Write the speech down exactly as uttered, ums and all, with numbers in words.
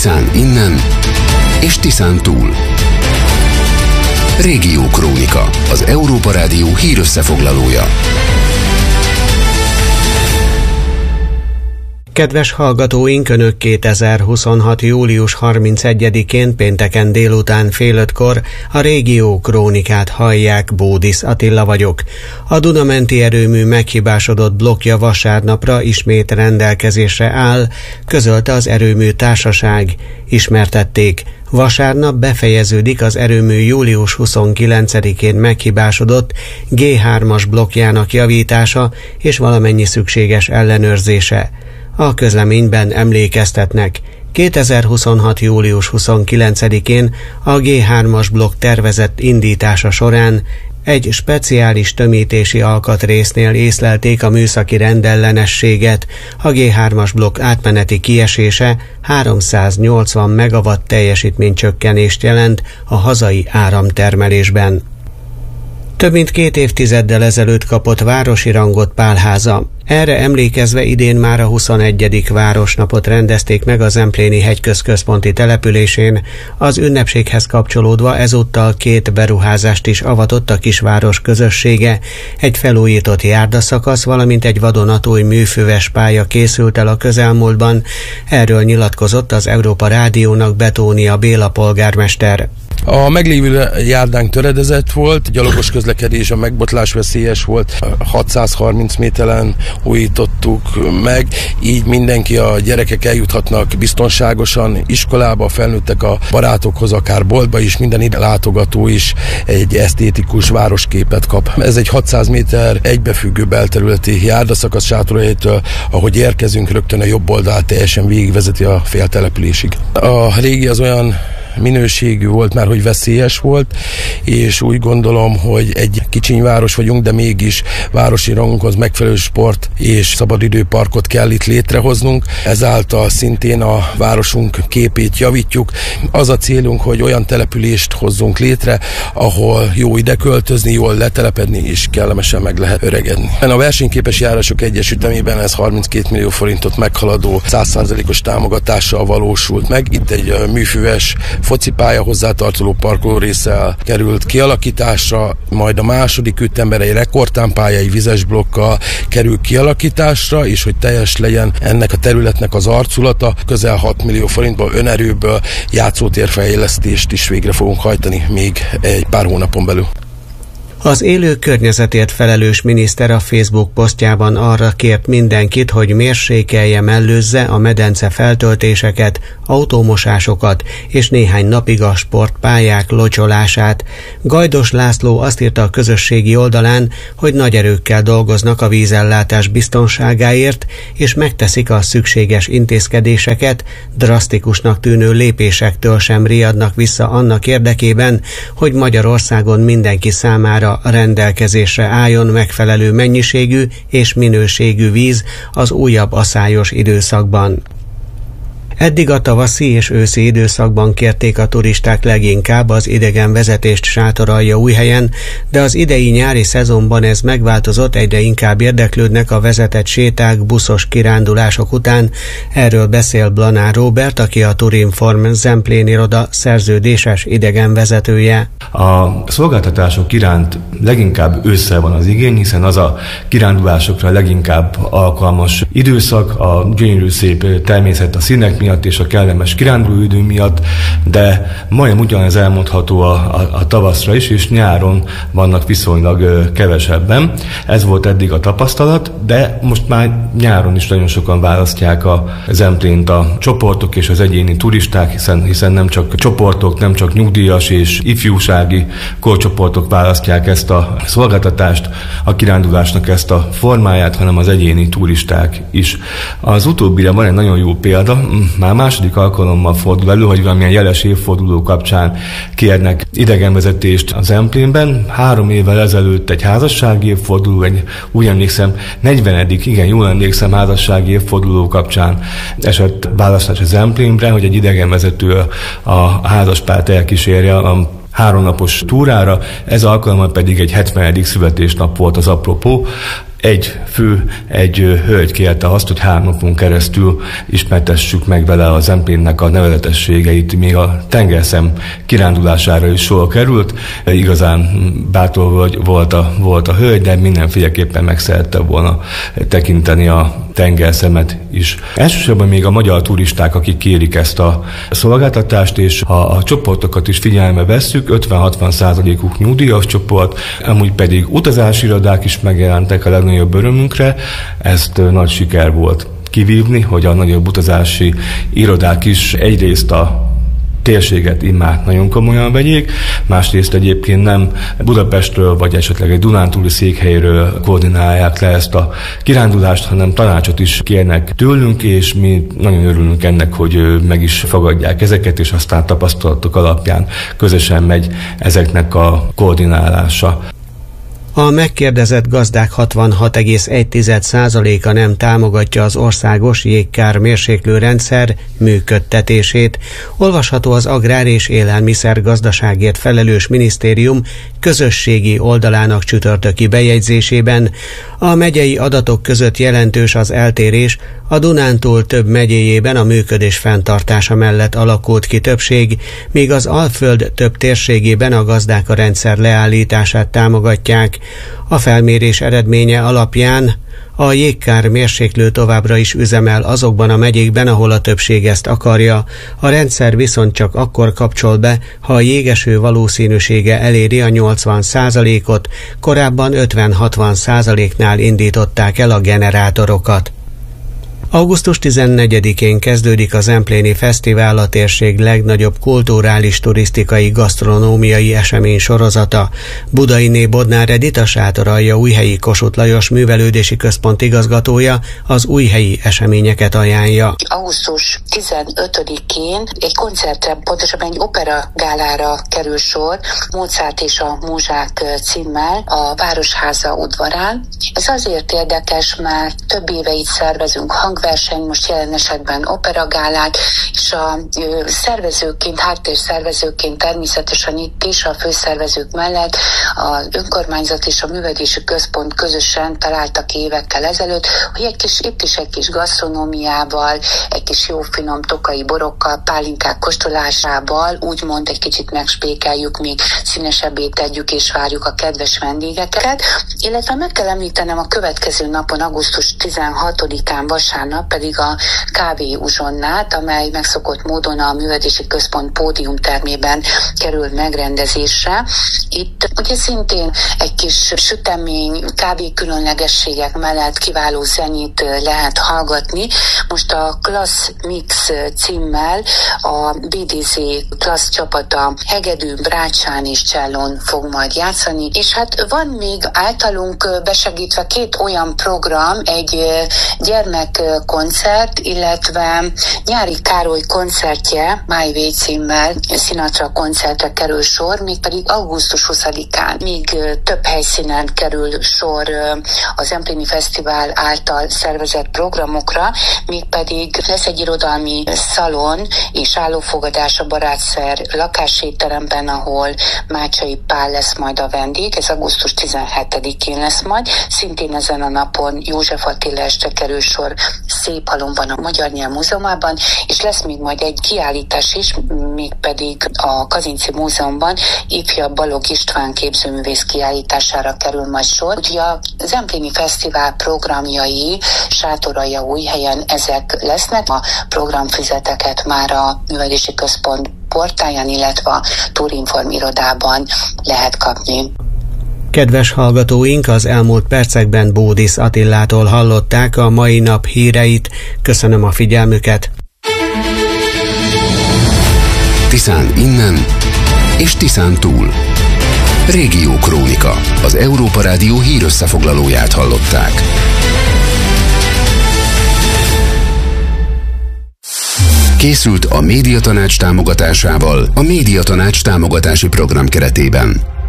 Tiszán innen és Tiszán túl. Régiókrónika, az Európa Rádió hírösszefoglalója. Kedves hallgatóink, Önök kétezer-huszonhat. július harmincegyedikén pénteken délután fél ötkor a Régió Krónikát hallják, Bódisz Attila vagyok. A Duna-menti erőmű meghibásodott blokkja vasárnapra ismét rendelkezésre áll, közölte az erőmű társaság. Ismertették, vasárnap befejeződik az erőmű július huszonkilencedikén meghibásodott gé hármas blokkjának javítása és valamennyi szükséges ellenőrzése. A közleményben emlékeztetnek, kétezer-huszonhat. július huszonkilencedikén a gé hármas blokk tervezett indítása során egy speciális tömítési alkatrésznél észlelték a műszaki rendellenességet. A gé hármas blokk átmeneti kiesése háromszáznyolcvan megawatt teljesítménycsökkenést jelent a hazai áramtermelésben. Több mint két évtizeddel ezelőtt kapott városi rangot Pálháza. Erre emlékezve idén már a huszonegyedik városnapot rendezték meg a Zempléni hegyközközponti településén. Az ünnepséghez kapcsolódva ezúttal két beruházást is avatott a kisváros közössége. Egy felújított járdaszakasz, valamint egy vadonatúj műfüves pálya készült el a közelmúltban. Erről nyilatkozott az Európa Rádiónak Betónia Béla polgármester. A meglévő járdánk töredezett volt, gyalogos közlekedés, a megbotlás veszélyes volt, hatszázharminc méteren újítottuk meg, így mindenki, a gyerekek eljuthatnak biztonságosan iskolába, felnőttek a barátokhoz, akár boltba is, minden ide látogató is egy esztétikus városképet kap. Ez egy hatszáz méter egybefüggő belterületi járdaszakasz Sátorhelytől, ahogy érkezünk, rögtön a jobb oldal teljesen végigvezeti a féltelepülésig. A régi az olyan minőségű volt már, hogy veszélyes volt, és úgy gondolom, hogy egy kicsiny város vagyunk, de mégis városi rangunkhoz megfelelő sport és szabadidőparkot kell itt létrehoznunk. Ezáltal szintén a városunk képét javítjuk. Az a célunk, hogy olyan települést hozzunk létre, ahol jó ide költözni, jól letelepedni, és kellemesen meg lehet öregedni. A versenyképes járások egyesületében ez harminckét millió forintot meghaladó száz százalékos támogatással valósult meg. Itt egy műfüves focipálya hozzátartozó parkolórésszel került kialakításra, majd a második ütemben egy rekordtámpályai vizes blokkal kerül kialakításra, és hogy teljes legyen ennek a területnek az arculata, közel hat millió forintból, önerőből játszótérfejlesztést is végre fogunk hajtani még egy pár hónapon belül. Az élő környezetért felelős miniszter a Facebook posztjában arra kért mindenkit, hogy mérsékelje, mellőzze a medence feltöltéseket, autómosásokat és néhány napig a sportpályák locsolását. Gajdos László azt írta a közösségi oldalán, hogy nagy erőkkel dolgoznak a vízellátás biztonságáért, és megteszik a szükséges intézkedéseket, drasztikusnak tűnő lépésektől sem riadnak vissza annak érdekében, hogy Magyarországon mindenki számára a rendelkezésre álljon megfelelő mennyiségű és minőségű víz az újabb aszályos időszakban. Eddig a tavaszi és őszi időszakban kérték a turisták leginkább az idegenvezetést Sátoraljaújhelyen, de az idei nyári szezonban ez megváltozott, egyre inkább érdeklődnek a vezetett séták, buszos kirándulások után. Erről beszél Blanár Róbert, aki a Turinform Zemplén iroda szerződéses idegenvezetője. A szolgáltatások iránt leginkább ősszel van az igény, hiszen az a kirándulásokra leginkább alkalmas időszak, a gyönyörű szép természet, a színek miatt és a kellemes kirándulóidő miatt, de majdnem ugyanez elmondható a, a, a tavaszra is, és nyáron vannak viszonylag ö, kevesebben. Ez volt eddig a tapasztalat, de most már nyáron is nagyon sokan választják a Zemplént a csoportok és az egyéni turisták, hiszen, hiszen nem csak csoportok, nem csak nyugdíjas és ifjúsági korcsoportok választják ezt a szolgáltatást, a kirándulásnak ezt a formáját, hanem az egyéni turisták is. Az utóbbira van egy nagyon jó példa, már második alkalommal fordul elő, hogy valamilyen jeles évforduló kapcsán kérnek idegenvezetést az Zemplénben. Három évvel ezelőtt egy házassági évforduló, egy, úgy emlékszem, negyvenedik, igen, jól emlékszem, házassági évforduló kapcsán esett választás a Zemplénbre, hogy egy idegenvezető a házaspárt elkísérje a háromnapos túrára, ez alkalommal pedig egy hetvenedik születésnap volt az apropó. egy fő, egy hölgy kérte azt, hogy három napon keresztül ismertessük meg vele a Zemplénnek a nevezetességeit, még a tengerszem kirándulására is sor került. Igazán bátor volt a, volt a hölgy, de mindenféleképpen meg szerette volna tekinteni a tengerszemet is. Elsősorban még a magyar turisták, akik kérik ezt a szolgáltatást, és ha a csoportokat is figyelme vesszük, ötven-hatvan százalékuk nyugdíjas csoport, amúgy pedig utazási irodák is megjelentek a legnagyobb örömünkre, ezt nagy siker volt kivívni, hogy a nagyobb utazási irodák is egyrészt a térséget immár nagyon komolyan vegyék, másrészt egyébként nem Budapestről vagy esetleg egy dunántúli székhelyről koordinálják le ezt a kirándulást, hanem tanácsot is kérnek tőlünk, és mi nagyon örülünk ennek, hogy meg is fogadják ezeket, és aztán tapasztalatok alapján közösen megy ezeknek a koordinálása. A megkérdezett gazdák hatvanhat egész egy százaléka nem támogatja az országos jégkár mérséklő rendszer működtetését, olvasható az Agrár és Élelmiszer Gazdaságért felelős minisztérium közösségi oldalának csütörtöki bejegyzésében. A megyei adatok között jelentős az eltérés, a Dunántúl több megyéjében a működés fenntartása mellett alakult ki többség, míg az Alföld több térségében a gazdák a rendszer leállítását támogatják. A felmérés eredménye alapján a jégkár mérséklő továbbra is üzemel azokban a megyékben, ahol a többség ezt akarja. A rendszer viszont csak akkor kapcsol be, ha a jégeső valószínűsége eléri a nyolcvan százalékot, korábban ötven-hatvan százaléknál indították el a generátorokat. augusztus tizennegyedikén kezdődik a Zempléni Fesztivál, a térség legnagyobb kulturális, turisztikai, gasztronómiai esemény sorozata. Budainé Bodnár Edita Sátoralja újhelyi Kossuth Lajos Művelődési Központ igazgatója az újhelyi eseményeket ajánlja. augusztus tizenötödikén egy koncertre, pontosabban egy opera gálára kerül sor, Mozart és a Múzsák címmel a Városháza udvarán. Ez azért érdekes, mert több éve itt szervezünk hangverseny, most jelen esetben operagálát, és a ö, szervezőként, háttérszervezőként természetesen itt is a főszervezők mellett az önkormányzat és a művelődési központ közösen találtak évekkel ezelőtt, hogy egy kis, itt is egy kis gasztronómiával, egy kis jó finom tokai borokkal, pálinkák kóstolásával, úgymond egy kicsit megspékeljük, még színesebbé tegyük és várjuk a kedves vendégeket. Illetve meg kell említenem, a következő napon, augusztus tizenhatodikán vasárnap pedig a kávé uzsonnát, amely megszokott módon a művelődési központ pódiumtermében kerül megrendezésre. Itt ugye szintén egy kis sütemény, kávé különlegességek mellett kiváló zenét lehet hallgatni. Most a Klassz Mix címmel a bé dé zé Klassz csapata hegedű, brácsán és csellón fog majd játszani, és hát van még általunk besegítve két olyan program, egy gyermekkoncert, illetve Nyári Károly koncertje, My Way címmel Sinatra koncertre kerül sor, mégpedig augusztus huszadikán. Még több helyszínen kerül sor a Zempléni Fesztivál által szervezett programokra, mégpedig lesz egy irodalmi szalon és állófogadás a Barátszer lakásétteremben, ahol Mácsai Pál lesz majd a vendég, ez augusztus tizenhetedikén lesz majd. Szintén ezen a napon József Attila este kerül sor Széphalomban, a Magyar Nyelv Múzeumában, és lesz még majd egy kiállítás is, mégpedig a Kazinczy Múzeumban ifjabb Balogh István képzőművész kiállítására kerül majd sor. Úgyhogy a Zempléni Fesztivál programjai Sátoraljaújhelyen ezek lesznek. A programfüzeteket már a Művelődési Központ portáján, illetve a Turinform irodában lehet kapni. Kedves hallgatóink, az elmúlt percekben Bódisz Attilától hallották a mai nap híreit. Köszönöm a figyelmüket! Tiszán innen és Tiszán túl. Régió Krónika. Az Európa Rádió hírösszefoglalóját hallották. Készült a Médiatanács támogatásával a Médiatanács támogatási program keretében.